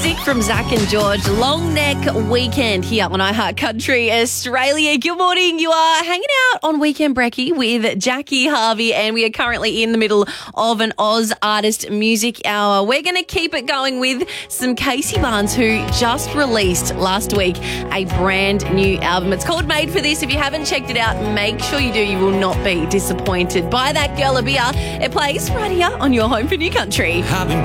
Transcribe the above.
music from Zach and George. Long Neck Weekend here on iHeart Country Australia. Good morning. You are hanging out on Weekend Brekkie with Jackie Harvey, and we are currently in the middle of an Oz Artist Music Hour. We're going to keep it going with some Casey Barnes, who just released last week a brand new album. It's called Made for This. If you haven't checked it out, make sure you do. You will not be disappointed. Buy that girl a beer. It plays right here on your home for New Country. I've been